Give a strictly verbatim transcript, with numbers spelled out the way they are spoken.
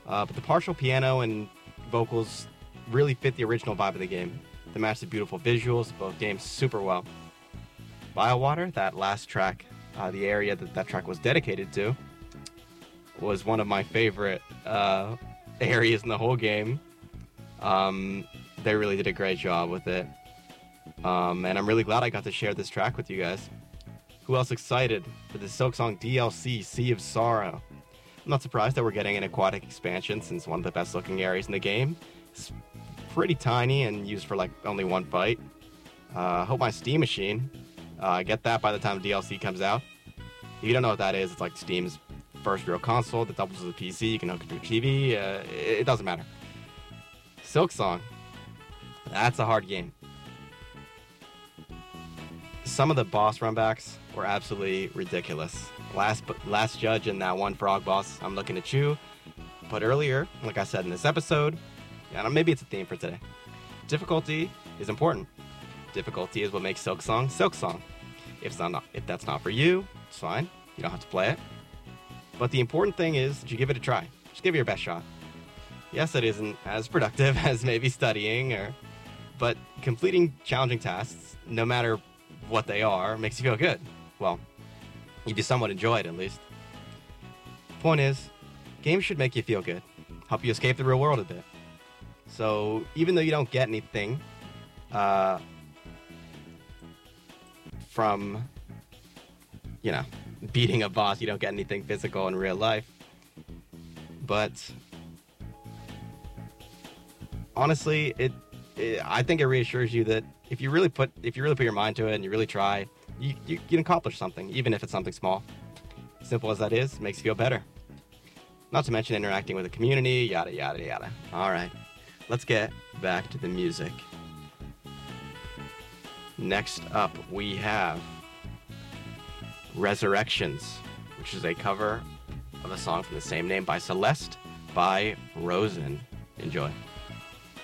Uh, but the partial piano and vocals really fit the original vibe of the game. They match the beautiful visuals of both games super well. Biowater, that last track, uh, the area that that track was dedicated to, was one of my favorite uh, areas in the whole game. Um, they really did a great job with it. Um, and I'm really glad I got to share this track with you guys. Who else excited for the Silksong D L C, Sea of Sorrow? I'm not surprised that we're getting an aquatic expansion since one of the best looking areas in the game. It's pretty tiny and used for like only one fight. I uh, hope my Steam machine, uh, get that by the time the D L C comes out. If you don't know what that is, it's like Steam's first real console that doubles as a P C. You can hook it to your T V. Uh, it, it doesn't matter. Silksong. That's a hard game. Some of the boss runbacks were absolutely ridiculous. Last last judge in that one frog boss, I'm looking at you. But earlier, like I said in this episode, and maybe it's a theme for today, difficulty is important. Difficulty is what makes Silksong Silksong. If it's not, if that's not for you, it's fine. You don't have to play it. But the important thing is that you give it a try. Just give it your best shot. Yes, it isn't as productive as maybe studying, or, but completing challenging tasks, no matter what they are, makes you feel good. Well, if you somewhat enjoy it, at least. Point is, games should make you feel good, help you escape the real world a bit. So even though you don't get anything uh, from, you know, beating a boss, you don't get anything physical in real life. But honestly, it, it I think it reassures you that if you really put if you really put your mind to it and you really try, you, you can accomplish something, even if it's something small. Simple as that is, it makes you feel better. Not to mention interacting with the community, yada, yada, yada. All right, let's get back to the music. Next up, we have Resurrections, which is a cover of a song from the same name by Celeste by Rosen. Enjoy.